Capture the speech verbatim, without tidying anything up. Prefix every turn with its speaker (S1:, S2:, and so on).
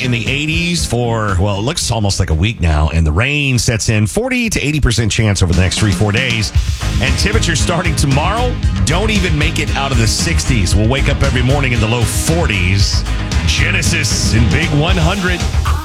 S1: in the eighties for, well, it looks almost like a week now. And the rain sets in forty to eighty percent chance over the next three, four days. And temperatures starting tomorrow don't even make it out of the sixties. We'll wake up every morning in the low forties. Genesis in Big one hundred.